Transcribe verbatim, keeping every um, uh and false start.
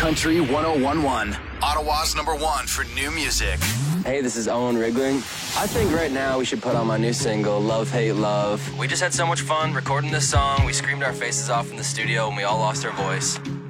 Country one oh one point one. Ottawa's number one for new music. Hey, this is Owen Rigling. I think right now we should put on my new single, Love, Hate, Love. We just had so much fun recording this song. We screamed our faces off in the studio and we all lost our voice.